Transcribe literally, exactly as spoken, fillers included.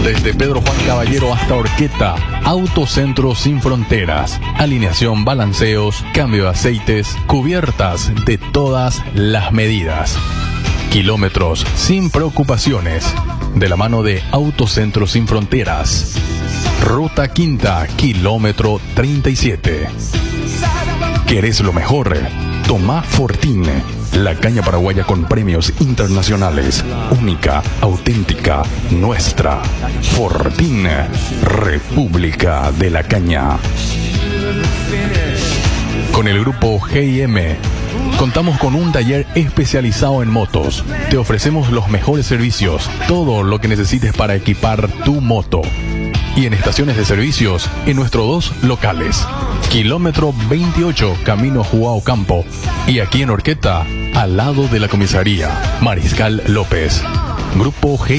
Desde Pedro Juan Caballero hasta Orqueta, Autocentro Sin Fronteras. Alineación, balanceos, cambio de aceites, cubiertas de todas las medidas. Kilómetros sin preocupaciones. De la mano de Autocentro Sin Fronteras. Ruta Quinta, kilómetro treinta y siete. ¿Querés lo mejor? Toma Fortín, la caña paraguaya con premios internacionales. Única, auténtica, nuestra. Fortín, República de la Caña. Con el grupo G I M contamos con un taller especializado en motos. Te ofrecemos los mejores servicios, todo lo que necesites para equipar tu moto. Y en estaciones de servicios, en nuestros dos locales. Kilómetro veintiocho, Camino Joao Campo. Y aquí en Orqueta, al lado de la comisaría, Mariscal López. Grupo G